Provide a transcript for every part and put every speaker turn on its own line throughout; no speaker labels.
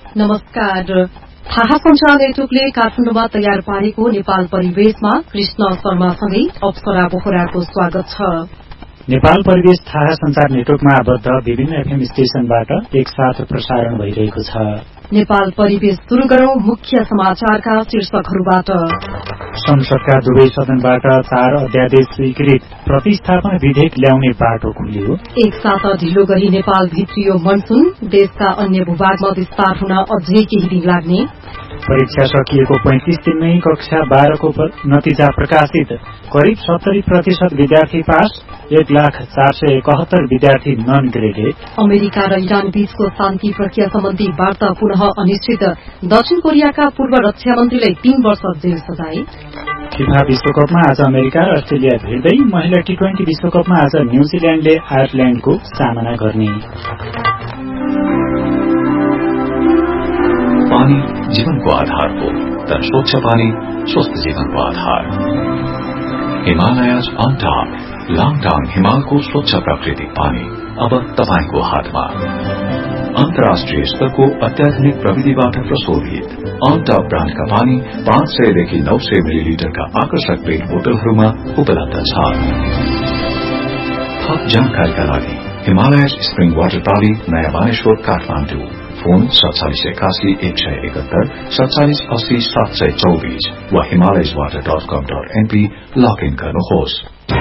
नमस्कार। थाहा सञ्चार नेटवर्कले काठमाडौँमा तयार पारेको नेपाल परिवेशमा कृष्ण शर्मासँगै अप्सरा बोहराको स्वागत छ।
नेपाल परिवेश थाहा सञ्चार नेटवर्कमा आबद्ध विभिन्न एफएम स्टेशनबाट एकसाथ प्रसारण भइरहेको छ।
नेपाल परिवेश शुरू गरौं मुख्य समाचारका शीर्षकहरूबाट।
संसदका दुवै सदनबाट 4 अध्यादेश स्वीकृत, प्रतिस्थापन विधेयक ल्याउने बाटो खुल्यो।
एक साता ढिलो गरी नेपाल भित्रियो मनसून, देशका अन्य भूभागमा विस्तार हुन अझै केही दिन लाग्ने।
परीक्षा सकिएको 35 दिनमै कक्षा 12 को नतिजा प्रकाशित, करिब 70% विद्यार्थी पास, 1,04,71 विद्यार्थी नन ग्रेडेड।
अमेरिका र इरान बीचको शान्ति प्रक्रिया सम्बन्धी वार्ता पुनः अनिश्चित, दक्षिण कोरियाका पूर्व रक्षा मन्त्रीलाई 3 वर्ष जेल सजाय।
फिफा विश्वकपमा आज अमेरिका र अस्ट्रेलिया भिड्दै, महिला टी20 विश्वकपमा आज न्यूजील्याण्डले आयरल्याण्डको सामना गर्ने।
पानी जीवनको आधार हो, तर स्वच्छ पानी स्वस्थ जीवनको आधार। हिमालयज अन टॉप, लाङटाङ हिमालको स्वच्छ प्राकृतिक पानी अब तपाईको हातमा। अन्तर्राष्ट्रिय स्तरको अत्याधुनिक प्रविधिबाट प्रशोधित अन टॉप ब्रान्डका पानी 500 देखि 900 मिलिलिटरका आकर्षक पेट बोतलहरूमा उपलब्ध छ। थप जानकारीका लागि हिमालयज स्प्रिङ वाटर प्राली, नयाँ बानेश्वर, काठमाडौँ। फोन 4781 171 4780 724 वा himalayaswater.com.np लगइन गर्नुहोस्।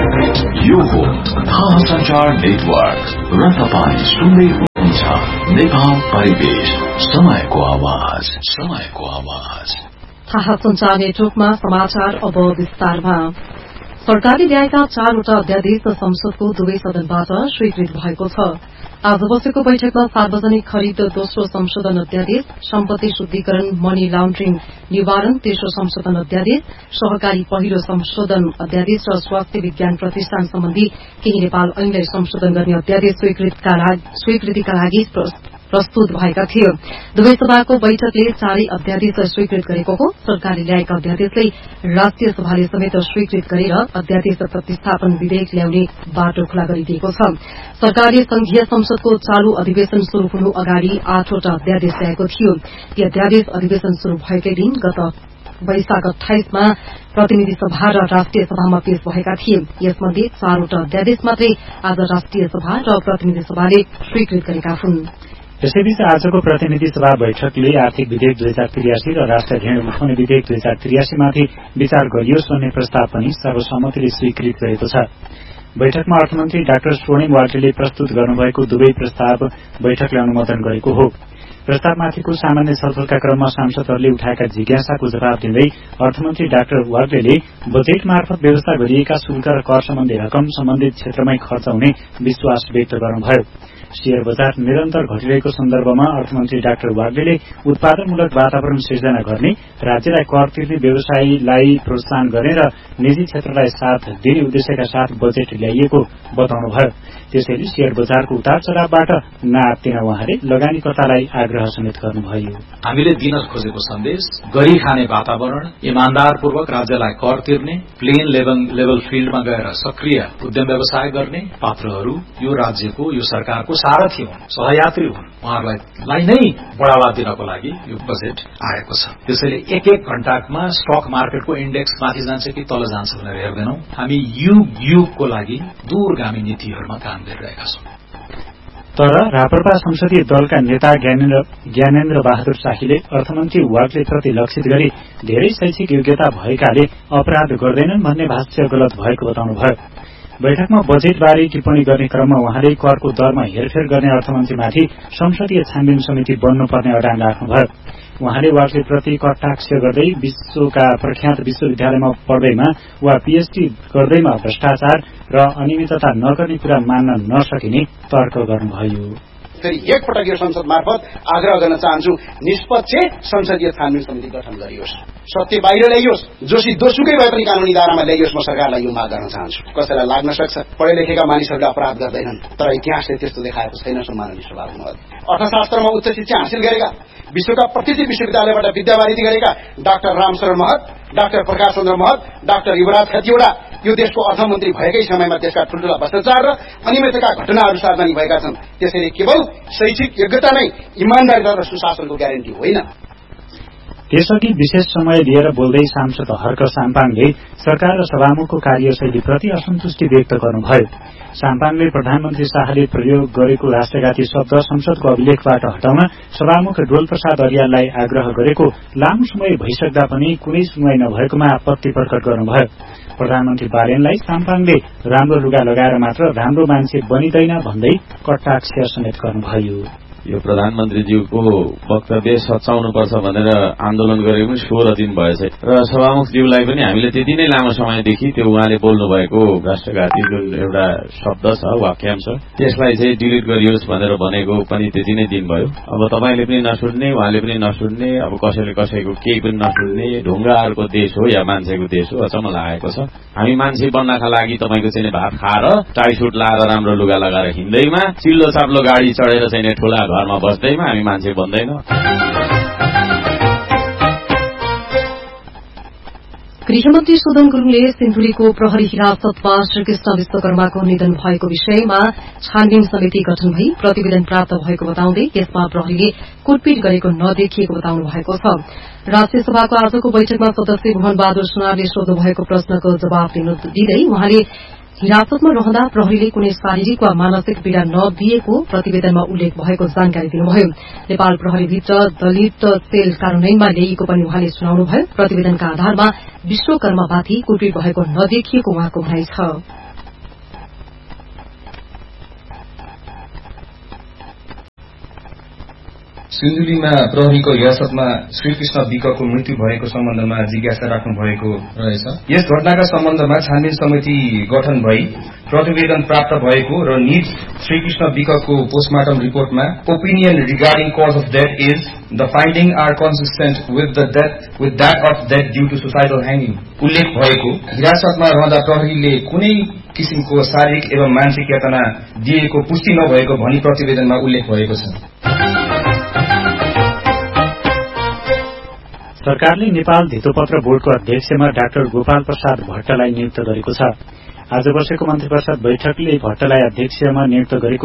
यो हो थाहा सञ्चार नेटवर्क र तपाईं सुन्दै हुनुहुन्छ नेपाल परिवेश, समयको आवाज, समयको आवाज।
थाहा सञ्चार नेटवर्कमा समाचार अब विस्तारमा। सरकारले ल्याएका 4वटा अध्यादेश संसदको दुवै सदनबाट स्वीकृत भएको छ। आज बसेको बैठकमा सार्वजनिक खरिद दोस्रो संशोधन अध्यादेश, सम्पत्ति शुद्धिकरण मनी लाण्ड्रिङ निवारण तेस्रो संशोधन अध्यादेश, सहकारी पहिलो संशोधन अध्यादेश र स्वास्थ्य विज्ञान प्रतिष्ठान सम्बन्धी केही नेपाल ऐनलाई संशोधन गर्ने अध्यादेश स्वीकृतिका लागि प्रस्तुत भएका थिए। दुवै सभाको बैठकले 4 अध्यादेश स्वीकृत गरेको हो। सरकारले ल्याएका अध्यादेशलाई राष्ट्रिय सभाले समेत स्वीकृत गरेर अध्यादेश प्रतिस्थापन विधेयक ल्याउने बाटो खुला गरिदिएको छ। सरकारले संघीय संसदको चालू अधिवेशन शुरू हुनु अगाडि 8वटा अध्यादेश ल्याएको थियो। ती अध्यादेश अधिवेशन शुरू भएकै दिन गत वैशाख 28 मा प्रतिनिधि सभा र राष्ट्रिय सभामा पेश भएका थिए। यसमध्ये 4वटा अध्यादेश मात्रै आज राष्ट्रिय सभा र प्रतिनिधि सभाले स्वीकृत गरेका हुन्।
यसैबीच आजको प्रतिनिधि सभा बैठकले आर्थिक विधेयक 2083 र राष्ट्र ऋण उठाउने विधेयक 2083 माथि विचार गरियोस् भन्ने प्रस्ताव पनि सर्वसम्मतिले स्वीकृत गरेको छ। बैठकमा अर्थमन्त्री डाक्टर स्वर्णिम वाग्लेले प्रस्तुत गर्नुभएको दुवै प्रस्ताव बैठकले अनुमोदन गरेको हो। प्रस्तावमाथिको सामान्य छलफलका क्रममा सांसदहरूले उठाएका जिज्ञासाको जवाब दिँदै अर्थमन्त्री डाक्टर वाग्लेले बजेट मार्फत व्यवस्था गरिएका शुल्क र कर सम्बन्धी रकम सम्बन्धित क्षेत्रमै खर्च हुने विश्वास व्यक्त गर्नुभयो। शेयर बजार निरन्तर घटिरहेको सन्दर्भमा अर्थमन्त्री डाक्टर वाग्लेले उत्पादनमूलक वातावरण सिर्जना गर्ने, राज्यलाई कर तिर्ने व्यवसायलाई प्रोत्साहन गर्ने र निजी क्षेत्रलाई साथ दिने उद्देश्यका साथ बजेट ल्याइएको बताउनुभयो। त्यसैले शेयर बजारको उतार चढावबाट नआत्तिन उहाँले लगानीकर्तालाई आग्रह समेत गर्नुभयो।
हामीले दिन खोजेको सन्देश गरी खाने वातावरण, इमान्दारपूर्वक राज्यलाई कर तिर्ने, प्लेन लेभल फिल्डमा गएर सक्रिय उद्यम व्यवसाय गर्ने पात्रहरू यो राज्यको, यो सरकारको सारथी हुन्, सहयात्री हुन्, उहाँहरूलाई नै बढ़ावा दिनको लागि यो बजेट आएको छ। त्यसैले एक घण्टामा स्टक मार्केटको इण्डेक्स माथि जान्छ कि तल जान्छ भनेर हेर्दैनौ। हामी युगको लागि दूरगामी नीतिहरूमा काम गरिरहेका छौं।
तर राप्रपा संसदीय दलका नेता ज्ञानेन्द्र बहादुर शाहीले अर्थमन्त्री वाग्लेप्रति लक्षित गरी धेरै शैक्षिक योग्यता भएकाले अपराध गर्दैनन् भन्ने भाष्य गलत भएको बताउनुभयो। बैठकमा बजेटबारे टिप्पणी गर्ने क्रममा उहाँले करको दरमा हेरफेर गर्ने अर्थमन्त्रीमाथि संसदीय छानबिन समिति बन्नुपर्ने अडान राख्नुभयो। उहाँले वाग्लेप्रति कटाक्ष गर्दै विश्वका प्रख्यात विश्वविद्यालयमा पढ्दैमा वा पीएचडी गर्दैमा भ्रष्टाचार र अनियमितता नगर्ने कुरा मान्न नसकिने तर्क गर्नुभयो।
फेरि एकपटक यो संसद मार्फत आग्रह गर्न चाहन्छु, निष्पक्ष संसदीय छानबिन समिति गठन गरियोस्, सत्य बाहिर ल्याइयोस्, जोसुकै भए पनि कानूनी दायरामा ल्याइयोस्। म सरकारलाई यो माग गर्न चाहन्छु। कसैलाई लाग्न सक्छ पढे लेखेका मानिसहरूले अपराध गर्दैनन्, तर इतिहासले त्यस्तो देखाएको छैन। सम्माननीय सभामुख, अर्थशास्त्रमा उच्च शिक्षा हासिल गरेका विश्वका प्रतिष्ठित विश्वविद्यालयबाट विद्यावारिधि गरेका डाक्टर रामशरण महत, डाक्टर प्रकाश चन्द्र महत, डाक्टर युवराज खतिवड़ा यो देशको अर्थमन्त्री भएकै समयमा देशका ठूल्ठूला भ्रष्टाचार र अनियमितताका घटनाहरू सार्वजनिक भएका छन्। त्यसैले केवल शैक्षिक योग्यता नै इमानदारी र सुशासनको ग्यारेन्टी होइन।
त्यसअघि विशेष समय लिएर बोल्दै सांसद हर्क साम्पाङले सरकार र सभामुखको कार्यशैलीप्रति असन्तुष्टि व्यक्त गर्नुभयो। साम्पाङले प्रधानमन्त्री शाहले प्रयोग गरेको राष्ट्रघाती शब्द संसदको अभिलेखबाट हटाउन सभामुख डोलप्रसाद अर्याललाई आग्रह गरेको लामो समय भइसक्दा पनि कुनै सुनवाई नभएकोमा आपत्ति प्रकट गर्नुभयो। प्रधानमन्त्री बालेनलाई साम्पाङले राम्रो लुगा लगाएर मात्र राम्रो मान्छे बनिँदैन भन्दै कटाक्ष समेत गर्नुभयो।
यो प्रधानमन्त्रीज्यूको वक्तव्य सच्याउनुपर्छ भनेर आन्दोलन गरेको 16 दिन भएछ र सभामुखज्यूलाई पनि हामीले त्यति नै लामो समयदेखि त्यो उहाँले बोल्नु भएको राष्ट्रघाती जुन एउटा शब्द छ, वाक्यांश, त्यसलाई चाहिँ डिलिट गरियोस् भनेर भनेको पनि त्यति नै दिन भयो। अब तपाईले पनि नसुन्ने, उहाँले पनि नसुन्ने, अब कसैले कसैको केही पनि नसुन्ने, ढुङ्गाहरूको देश हो या मान्छेको देश हो, अचम्म लागेको छ। हामी मान्छे बन्नका लागि तपाईको चाहिँ भात खाएर टाई सुट लाएर राम्रो लुगा लगाएर हिँड्दैमा, चिल्लो चाप्लो गाडी चढेर चाहिँ ठूला घरमा बस्दैमा हामी मान्छे बन्दैन।
गृहमन्त्री सुदन गुरूङले सिन्धुलीको प्रहरी हिरासतमा श्रीकृष्ण विश्वकर्माको निधन भएको विषयमा छानबिन समिति गठन भई प्रतिवेदन प्राप्त भएको बताउँदै यसमा प्रहरीले कुटपिट गरेको नदेखिएको बताउनु भएको छ। राष्ट्रिय सभाको आजको बैठकमा सदस्य भुवन बहादुर सुनारले सोध्नु भएको प्रश्नको जवाब दिँदै उहाँले हिरासतमा रहँदा प्रहरीले कुनै शारीरिक वा मानसिक पीड़ा नदिएको प्रतिवेदनमा उल्लेख भएको जानकारी दिनुभयो। नेपाल प्रहरीभित्र दलित सेल कार्यान्वयनमा ल्याइएको पनि उहाँले सुनाउनुभयो। प्रतिवेदनका आधारमा विश्वकर्मामाथि कुटपिट भएको नदेखिएको उहाँको भनाइ छ।
सिन्धुलीमा प्रहरीको हिरासतमा श्रीकृष्ण विकको मृत्यु भएको सम्बन्धमा जिज्ञासा राख्नु भएको रहेछ। यस घटनाका सम्बन्धमा छानबिन समिति गठन भई प्रतिवेदन प्राप्त भएको र नीट श्रीकृष्ण विकको पोस्टमार्टम रिपोर्टमा opinion regarding cause of death is the finding are consistent with that of death due two suicidal hanging उल्लेख भएको हिरासतमा रहँदा प्रहरीले कुनै किसिमको शारीरिक एवं मानसिक यातना दिएको पुष्टि नभएको भनी प्रतिवेदनमा उल्लेख भएको छ।
सरकारले नेपाल धितोपत्र बोर्डको अध्यक्षमा डाक्टर गोपाल प्रसाद भट्टलाई नियुक्त गरेको छ। आज बसेको मन्त्री परिषद बैठकले भट्टलाई अध्यक्षमा नियुक्त गरेको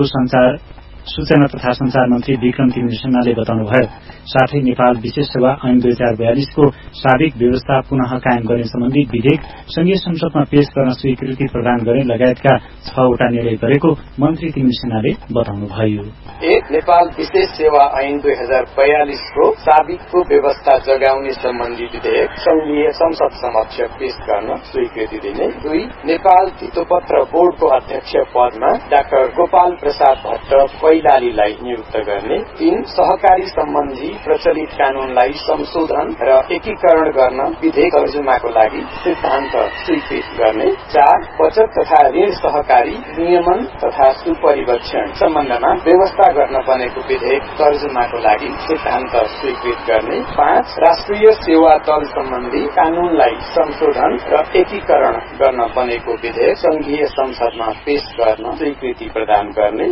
सूचना तथा संचार मन्त्री विक्रम तिमल सिन्हाले बताउनुभयो। साथै नेपाल विशेष सेवा ऐन 2042 को साबिक व्यवस्था पुनः कायम गर्ने सम्बन्धी विधेयक संघीय संसदमा पेश गर्न स्वीकृति प्रदान गर्ने लगायतका 6 वटा निर्णय गरेको मन्त्री तिमल सिन्हाले बताउनुभयो।
एक, नेपाल विशेष सेवा ऐन 2042 को साबिकको व्यवस्था जगाउने सम्बन्धी विधेयक संघीय संसद समक्ष पेश गर्न स्वीकृति दिने। 2, नेपाल धितोपत्र बोर्डको अध्यक्ष पदमा डाक्टर गोपाल प्रसाद भट्ट कैलालीलाई नियुक्त गर्ने। 3, सहकारी सम्बन्धी प्रचलित कानूनलाई संशोधन र एकीकरण गर्न विधेयक तर्जुमाको लागि सिद्धान्त स्वीकृत गर्ने। 4, बचत तथा ऋण सहकारी नियमन तथा सुपरिवेक्षण सम्बन्धमा व्यवस्था गर्न बनेको विधेयक तर्जुमाको लागि सिद्धान्त स्वीकृत गर्ने। 5, राष्ट्रिय सेवा तल सम्बन्धी कानूनलाई संशोधन र एकीकरण गर्न बनेको विधेयक संघीय संसदमा पेश गर्न स्वीकृति प्रदान गर्ने।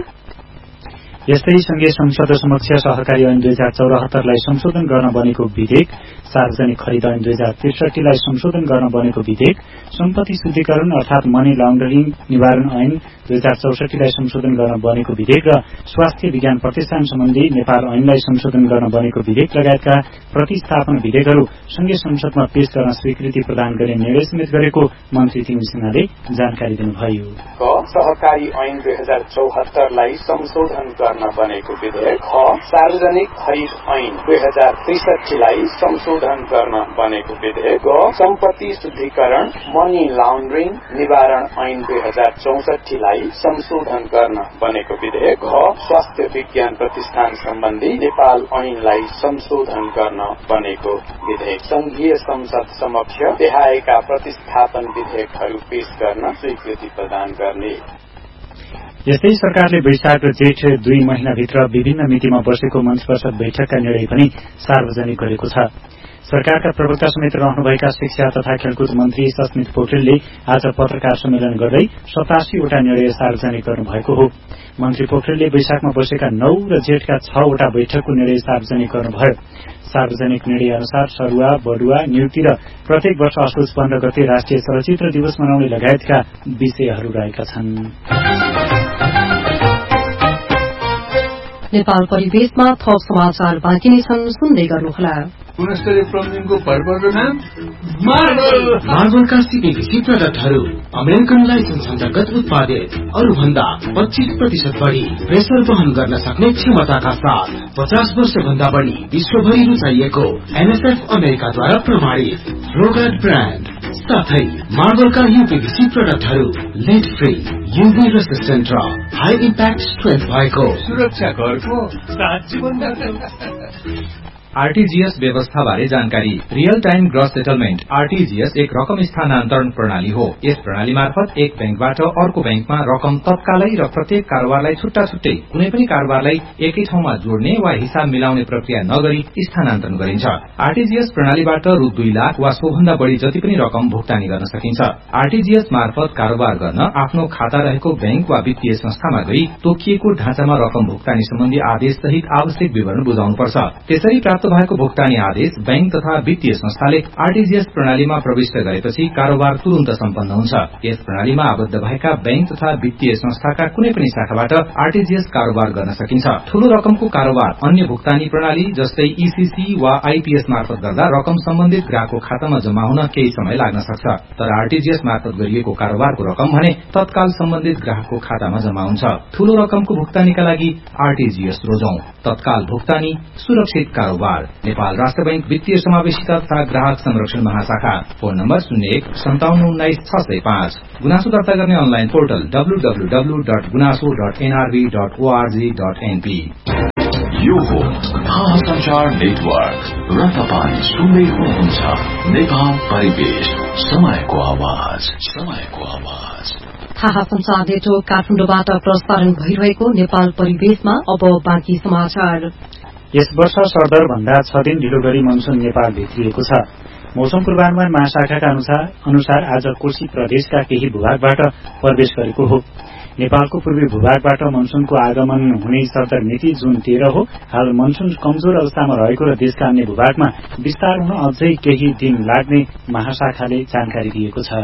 यस्तै संघीय संसद समक्ष सहकारी ऐन 2074 लाई संशोधन गर्न बनेको विधेयक, सार्वजनिक खरिद ऐन 2063 लाई संशोधन गर्न बनेको विधेयक, सम्पत्ति शुद्धिकरण अर्थात मनी लाण्डरिङ निवारण ऐन 2064 लाई संशोधन गर्न बनेको विधेयक र स्वास्थ्य विज्ञान प्रतिष्ठान सम्बन्धी नेपाल ऐनलाई संशोधन गर्न बनेको विधेयक लगायतका प्रतिस्थापन विधेयकहरू संघीय संसदमा पेश गर्न स्वीकृति प्रदान गर्ने निर्णय समेत गरेको मन्त्री तिमल सिन्हाले जानकारी दिनुभयो।
सहकारी ऐन 2074 लाई संशोधन गर्न बनेको विधेयक। सार्वजनिक खरिद ऐन 2063 लाई संशोधन गर्न बनेको विधेयक। सम्पत्ति शुद्धिकरण मनी लाण्डरिङ निवारण ऐन 2064 लाई संशोधन गर्न बनेको विधेयक। स्वास्थ्य विज्ञान प्रतिष्ठान सम्बन्धी नेपाल ऐनलाई संशोधन गर्न बनेको विधेयक। संघीय संसद समक्ष देहाएका प्रतिस्थापन विधेयकहरू पेश गर्न स्वीकृति प्रदान गर्ने।
यस्तै सरकारले वैशाख र जेठ 2 महिनाभित्र विभिन्न मितिमा बसेको मन्त्री परिषद बैठकका निर्णय पनि सार्वजनिक गरेको छ। सरकारका प्रवक्ता समेत रहनुभएका शिक्षा तथा खेलकुद मन्त्री सस्मित पोखरेलले आज पत्रकार सम्मेलन गर्दै 87 वटा निर्णय सार्वजनिक गर्नुभएको हो। मन्त्री पोखरेलले वैशाखमा बसेका 9 र जेठका 6 वटा बैठकको निर्णय सार्वजनिक गर्नुभयो। सार्वजनिक निर्णय अनुसार सरुवा, बडुवा, नियुक्ति र प्रत्येक वर्ष असोज 15 गते राष्ट्रिय चलचित्र दिवस मनाउने लगायतका विषयहरू रहेका छन्।
नेपाल परिवेशमा थप समाचार बाँकी नै छन्, सुन्दै गर्नुहोला।
गुणस्तरीय प्लम्बिङको भरपर्दो नाम मार्बलका सीपीभीसी प्रडक्टहरू अमेरिकन लाइसेन्स अन्तर्गत उत्पादित, अरूभन्दा 25% बढ़ी प्रेसर वहन गर्न सक्ने क्षमताका साथ 50 वर्ष भन्दा बढ़ी विश्वभरि रुचाइएको एनएसएफ अमेरिकाद्वारा प्रमाणित रोगार्ड ब्रान्ड साथै मार्बलका यूपीभीसी प्रडक्टहरू लेड फ्री, यूभी रेसिस्टेन्ट र हाई इम्प्याक्ट स्ट्रेन्थ भएको सुरक्षा घरको साथ जीवन।
आरटीजीएस व्यवस्थाबारे जानकारी। Real time gross settlement RTGS एक रकम स्थानान्तरण प्रणाली हो। यस प्रणाली मार्फत एक बैंकबाट अर्को बैंकमा रकम तत्कालै र प्रत्येक कारोबारलाई छुट्टा छुट्टै कुनै पनि कारोबारलाई एकै ठाउँमा जोड्ने वा हिसाब मिलाउने प्रक्रिया नगरी स्थानान्तरण गरिन्छ। आरटीजीएस प्रणालीबाट रु 2 लाख वा सोभन्दा बढ़ी जति पनि रकम भुक्तानी गर्न सकिन्छ। आरटीजीएस मार्फत कारोबार गर्न आफ्नो खाता रहेको बैंक वा वित्तीय संस्थामा गई तोकिएको ढाँचामा रकम भुक्तानी सम्बन्धी आदेश सहित आवश्यक विवरण बुझाउनुपर्छ। त्यसरी प्राप्त भएको भुक्तानी आदेश बैंक तथा वित्तीय संस्थाले आरटीजीएस प्रणालीमा प्रविष्ट गरेपछि कारोबार तुरन्त सम्पन्न हुन्छ। यस प्रणालीमा आबद्ध भएका बैंक तथा वित्तीय संस्थाका कुनै पनि शाखाबाट आरटीजीएस कारोबार गर्न सकिन्छ। ठूलो रकमको कारोबार अन्य भुक्तानी प्रणाली जस्तै ईसीसी वा आईपीएस मार्फत गर्दा रकम सम्बन्धित ग्राहकको खातामा जम्मा हुन केही समय लाग्न सक्छ। तर आरटीजीएस मार्फत गरिएको कारोबारको रकम भने तत्काल सम्बन्धित ग्राहकको खातामा जम्मा हुन्छ। ठूलो रकमको भुक्तानीका लागि आरटीजीएस रोजौं। तत्काल भुक्तानी, सुरक्षित कारोबार। नेपाल राष्ट्र बैंक वित्तीय समावेशिता तथा ग्राहक संरक्षण महाशाखा। Phone number 0157196605। गुनासो दर्ता गर्ने अनलाइन पोर्टल www.gunaso.nrb.org.np।
यो हो महासञ्चार नेटवर्क र तपाईं सुन्दै हुनुहुन्छ नेपाल परिवेश, समयको आवाज।
थाहा संचार नेटवर्क काठमाडौँबाट प्रसारण भइरहेको नेपाल परिवेशमा अब बाँकी समाचार।
यस वर्ष सरदर भन्दा 6 दिन ढिलो गरी मनसून नेपाल भित्रिएको छ। मौसम पूर्वानुमान महाशाखाका अनुसार आज कोशी प्रदेशका केही भूभागबाट प्रवेश गरेको हो। नेपालको पूर्वी भूभागबाट मनसूनको आगमन हुने सरदर मिति जुन 13 हो। हाल मनसून कमजोर अवस्थामा रहेको र देशका अन्य भूभागमा विस्तार हुन अझै केही दिन लाग्ने महाशाखाले जानकारी दिएको छ।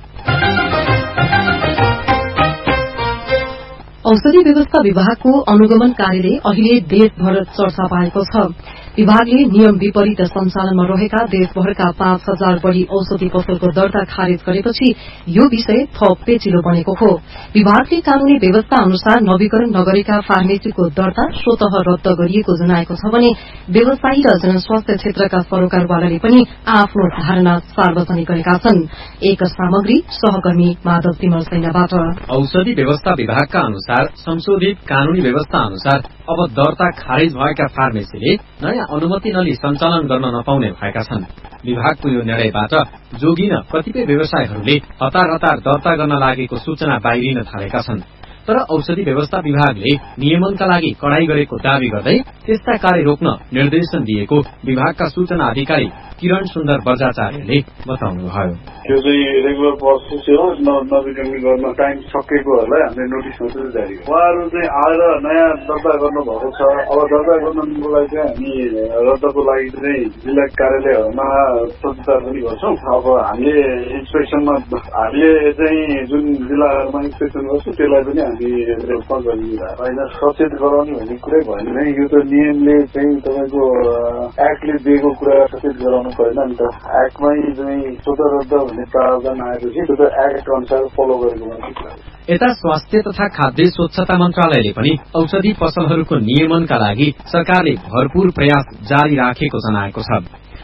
औषधि व्यवस्था विभागको अनुगमन कार्यले अहिले देशभर चर्चा पाएको छ। विभागले नियम विपरीत सञ्चालनमा रहेका देशभरका 5000 बढ़ी औषधि पसलको दर्ता खारेज गरेपछि यो विषय थप पेचिलो बनेको हो। विभागले कानूनी व्यवस्था अनुसार नवीकरण नगरेका फार्मेसीको दर्ता स्वतः रद्द गरिएको जनाएको छ भने व्यवसायी र जनस्वास्थ्य क्षेत्रका सरोकारवालाले पनि आफ्नो धारणा सार्वजनिक गरेका छन्। एक सामग्री सहकर्मी माधव तिमल सैनाबाट।
औषधि व्यवस्था विभागका अनुसार संशोधित कानूनी व्यवस्था अनुसार अब दर्ता खारेज भएका फार्मेसीले नयाँ अनुमति नलिई सञ्चालन गर्न नपाउने भएका छन्। विभागको यो निर्णयबाट जोगिन कतिपय व्यवसायहरूले हतार दर्ता गर्न लागेको सूचना बाहिरिन थालेका छन्। तर औषधि व्यवस्था विभागले नियमनका लागि कडाई गरेको दावी गर्दै त्यस्ता कार्य रोक्न निर्देशन दिएको विभागका सूचना अधिकारी किरण सुन्दर बर्जाचार्यले बताउनुभयो।
यो चाहिँ रेगुलर प्रोसेस हो, नवीकरण गर्न टाइम सकेकोहरूलाई हामीले नोटिस मात्रै जारी गर्छौँ। उहाँहरू चाहिँ आएर नयाँ दर्ता गर्नुभएको छ। अब दर्ता गर्नको लागि चाहिँ हामी रद्दको लागि चाहिँ जिल्ला कार्यालयहरूमा प्रचार पनि गर्छौँ। अब हामीले इन्सपेक्सनमा हामीले चाहिँ जुन जिल्लाहरूमा इन्सपेक्सन गर्छौँ त्यसलाई पनि हामी रेस्पोन्स गरिदिएको होइन। सचेत गराउने भन्ने कुरै भएन। यो त नियमले चाहिँ तपाईँको एक्टले दिएको कुरा सचेत गराउनु पर्दैन नि त। एक्टमै चाहिँ स्वतः रद्द भन्ने प्रावधान आएपछि त्यो त एक्ट अनुसार फलो गरेको मात्रै।
यता स्वास्थ्य तथा खाद्य स्वच्छता मन्त्रालयले पनि औषधि पसलहरूको नियमनका लागि सरकारले भरपूर प्रयास जारी राखेको जनाएको छ।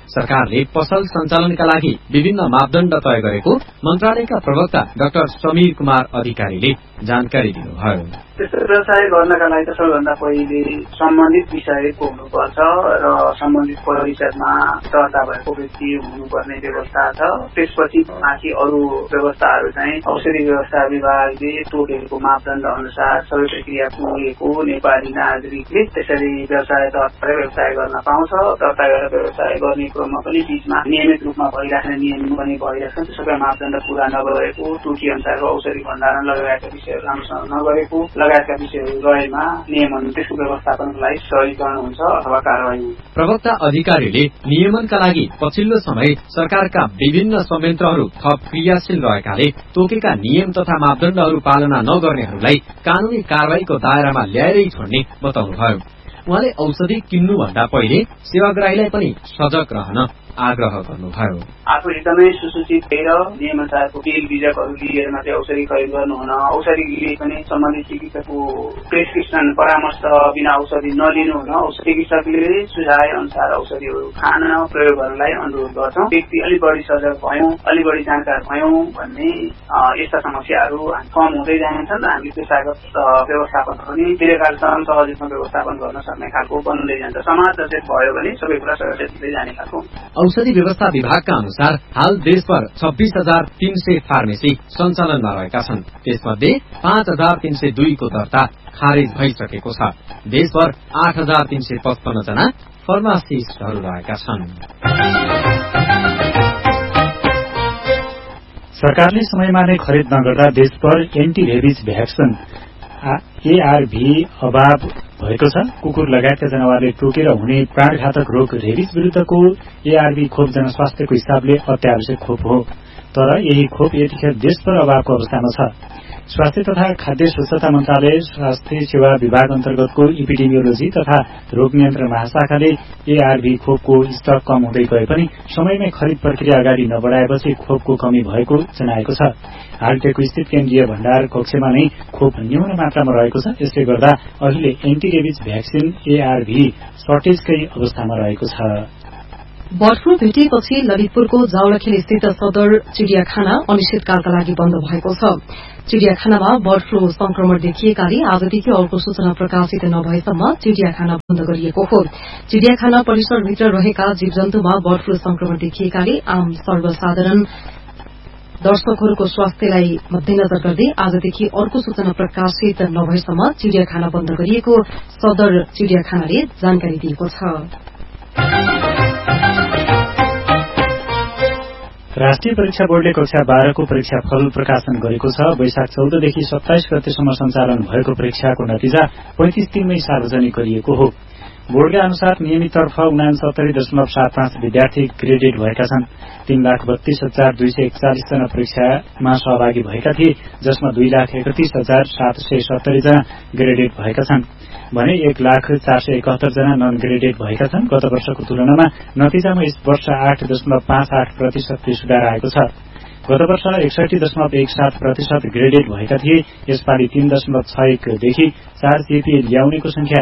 सरकारले पसल सञ्चालनका लागि विभिन्न मापदण्ड तय गरेको मन्त्रालयका प्रवक्ता डाक्टर समीर कुमार अधिकारीले जानकारी दिनुभयो।
त्यस्तो व्यवसाय गर्नका लागि त सबैभन्दा पहिले सम्बन्धित विषयको हुनुपर्छ र सम्बन्धित परिषदमा दर्ता भएको व्यक्ति हुनुपर्ने व्यवस्था छ। त्यसपछि बाँकी अरू व्यवस्थाहरू चाहिँ औषधि व्यवस्था विभागले तोकेको मापदण्ड अनुसार सबै प्रक्रिया पुगेको नेपाली नागरिकले त्यसरी व्यवसाय गर्न पाउँछ। दर्ता गरेर व्यवसाय गर्ने क्रममा पनि बीचमा नियमित रूपमा भइराख्ने नियम पनि भइरहेको छ। सबै मापदण्ड पूरा नगरेको, तोकी अनुसारको औषधि भण्डारण लगायतका विषयहरू राम्रोसँग नगरेको लगायतका विषयहरू रहेमा नियमन त्यसको व्यवस्थापनको लागि सहजीकरण हुन्छ अथवा कारवाही हुन्छ।
प्रवक्ता अधिकारीले नियमनका लागि पछिल्लो समय सरकारका विभिन्न संयन्त्रहरू थप क्रियाशील रहेकाले तोकेका नियम तथा मापदण्डहरू पालना नगर्नेहरूलाई कानूनी कारवाहीको दायरामा ल्याएरै छोड्ने बताउनुभयो। उहाँले औषधि किन्नुभन्दा पहिले सेवाग्राहीलाई पनि सजग रहन आग्रह गर्नुभयो।
आफू एकदमै सुसूचित भएर नियमअनुसारको बिल बिजकहरू लिएर मात्रै औषधि खरिद गर्नुहुन, औषधि लिए पनि सम्बन्धित चिकित्सकको प्रेसक्रिप्सन परामर्श बिना औषधि नलिनुहुन, चिकित्सकले सुझाए अनुसार औषधिहरू खान प्रयोग गर्नलाई अनुरोध गर्छौं। व्यक्ति अलि बढी सजग भयौं, अलि बढी जानकार भयौं भन्ने यस्ता समस्याहरू कम हुँदै जान्छन्। हामी पेशागत व्यवस्थापन पनि दीर्घकालसम्म सहज रूपमा व्यवस्थापन गर्न सक्ने खालको बन्दै जान्छ। समाज सचेत भयो भने सबै कुरा सचेत हुँदै जाने खालको।
औषधि व्यवस्था विभागका अनुसार हाल देशभर 26,300 फार्मेसी सञ्चालनमा रहेका छन्। त्यसमध्ये 5,302 को दर्ता खारेज भइसकेको छ। देशभर 8,355 जना फार्मासिस्टहरू रहेका छन्।
सरकारले समयमा नै खरिद नगर्दा देशभर एन्टी रेबिज भ्याक्सिन ARV अभाव भएको छ। कुकुर लगायतका जनावरले टोकेर हुने प्राणघातक रोग रेबिज विरुद्धको ARV खोप जनस्वास्थ्यको हिसाबले अत्यावश्यक खोप हो, तर यही खोप यतिखेर देशभर अभावको अवस्थामा छ। स्वास्थ्य तथा खाद्य स्वच्छता मन्त्रालय स्वास्थ्य सेवा विभाग अन्तर्गतको इपिडेमियोलोजी तथा रोग नियन्त्रण महाशाखाले ARV खोपको स्टक कम हुँदै गए पनि समयमै खरिद प्रक्रिया अगाडि नबढाएपछि खोपको कमी भएको जनाएको छ। हालटेको स्थित केन्द्रीय भण्डार कक्षमा नै खोप न्यून मात्रामा रहेको छ। यसले गर्दा अहिले एन्टी रेबिज भ्याक्सिन ARV सर्टेजकै अवस्थामा रहेको छ।
बर्ड फ्लू भेटिएपछि ललितपुरको जावलाखेल स्थित सदर चिड़ियाखाना अनिश्चितकालका लागि बन्द भएको छ। चिड़ियाखानामा बर्ड फ्लू संक्रमण देखिएकाले आजदेखि अर्को सूचना प्रकाशित नभएसम्म चिड़ियाखाना बन्द गरिएको हो। चिड़ियाखाना परिसरभित्र रहेका जीवजन्तुमा बर्ड फ्लू संक्रमण देखिएकाले आम सर्वसाधारण दर्शकहरूको स्वास्थ्यलाई मध्यनजर गर्दै आजदेखि अर्को सूचना प्रकाशित नभएसम्म चिड़ियाखाना बन्द गरिएको सदर चिड़ियाखानाले जानकारी दिएको छ।
राष्ट्रिय परीक्षा बोर्डले कक्षा 12 को परीक्षाफल प्रकाशन गरेको छ। वैशाख 14 देखि 27 गतेसम्म सञ्चालन भएको परीक्षाको नतिजा 35 दिनमै सार्वजनिक गरिएको हो। बोर्डका अनुसार नियमिततर्फ 69.75 विद्यार्थी ग्रेडेड भएका छन्। 3,32,241 जना परीक्षामा सहभागी भएका थिए, जसमा 2,31,770 जना ग्रेडेड भएका छन् भने 1,0471 जना नन ग्रेडेड भएका छन्। गत वर्षको तुलनामा नतिजामा यस वर्ष 8.58% सुधार आएको छ। गत वर्ष 61.17% ग्रेडेड भएका थिए। यसपालि 3.61 देखि 4 जीपीए ल्याउनेको संख्या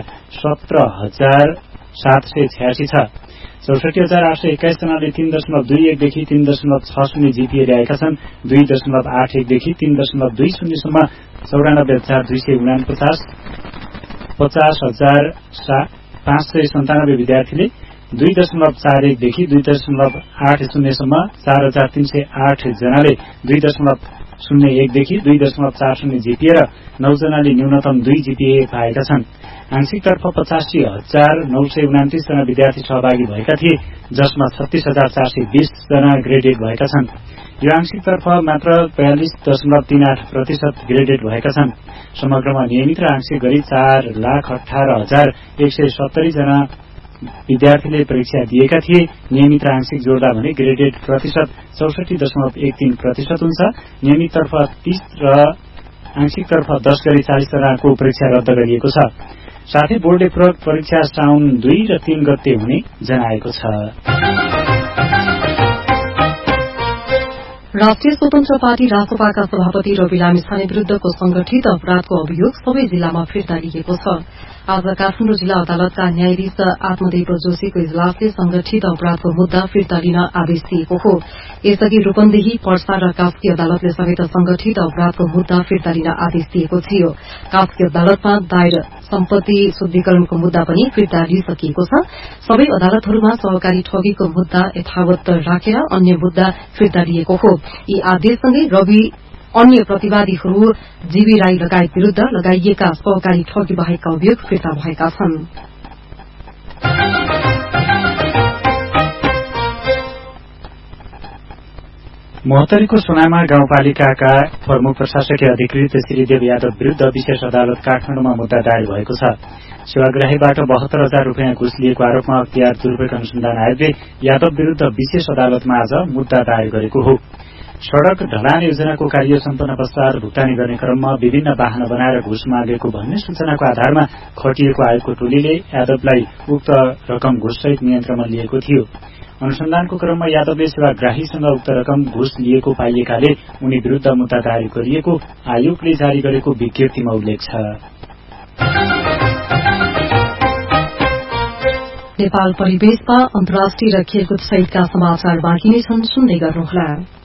17,786 छ। 64,821 जनाले 3.21 देखि 3.60 जीपीए ल्याएका छन्। 2.81 देखि 3.20 सम्म 94,249, 50,597 विद्यार्थीले 2.41 देखि 2.80 सम्म 4,308 जनाले 2.01 देखि 2.40 जीपीए र 9 जनाले न्यूनतम 2 जीपीए पाएका छन्। आंशिकतर्फ 85,929 जना विद्यार्थी सहभागी भएका थिए, जसमा 36,420 जना ग्रेडेड भएका छन्। यो आंशिकतर्फ मात्र 42.38% ग्रेडेड भएका छन्। समग्रमा नियमित र आंशिक गरी 4,18,170 जना विद्यार्थीले परीक्षा दिएका थिए। नियमित र आंशिक जोड्दा भने ग्रेडेड प्रतिशत 64.13% हुन्छ। नियमिततर्फ 30 र आंशिकतर्फ 10 गरी 40 जनाको परीक्षा रद्द गरिएको छ। साथै बोर्डले पूरक परीक्षा साउन 2 र 3 गते हुने जनाएको छ।
राष्ट्रिय स्वतन्त्र पार्टी रासपाका सभापति रवि लामिछाने विरूद्धको संगठित अपराधको अभियोग सबै जिल्लामा फिर्ता लिएको छ। आज काठमाडौँ जिल्ला अदालतका न्यायाधीश आत्मदेव जोशीको इजलासले संगठित अपराधको मुद्दा फिर्ता लिन आदेश दिएको हो। यसअघि रूपन्देही, पर्सा र कास्की अदालतले समेत संगठित अपराधको मुद्दा फिर्ता लिन आदेश दिएको थियो। कास्की अदालतमा दायर सम्पत्ति शुद्धिकरणको मुद्दा पनि फिर्ता लिइसकिएको छ। सबै अदालतहरूमा सहकारी ठगीको मुद्दा यथावत राखेर अन्य मुद्दा फिर्ता लिएको हो। यी आदेशसँगै रवि अन्य प्रतिवादीहरू जीवी राई लगायत विरूद्ध लगाइएका सहकारी ठगी बाहेकका अभियोग फिर्ता भएका छन्।
मोहतरीको सोनामा गाउँपालिकाका प्रमुख प्रशासकीय अधिकृत श्रीदेव यादव विरूद्ध विशेष अदालत काठमाडौँमा मुद्दा दायर भएको छ। सेवाग्राहीबाट 72,000 रूपियाँ घुस लिएको आरोपमा अख्तियार दुरूपयोग अनुसन्धान आयोगले यादव विरूद्ध विशेष अदालतमा आज मुद्दा दायर गरेको हो। सड़क ढलान योजनाको कार्य सम्पन्न पश्चात भुक्तानी गर्ने क्रममा विभिन्न वाहन बनाएर घुस मागेको भन्ने सूचनाको आधारमा खटिएको आयोगको टोलीले यादवलाई उक्त रकम घुससहित नियन्त्रणमा लिएको थियो। अनुसन्धानको क्रममा यादवले सेवाग्राहीसँग उक्त रकम घुस लिएको पाइएकाले उनी विरूद्ध मुद्दा दायर गरिएको आयोगले जारी गरेको विज्ञप्तिमा उल्लेख छ।
नेपाल परिवेशमा अन्तर्राष्ट्रिय र खेलकुद सहितका समाचार बाँकी नै छन्, सुन्दै गर्नुहोला।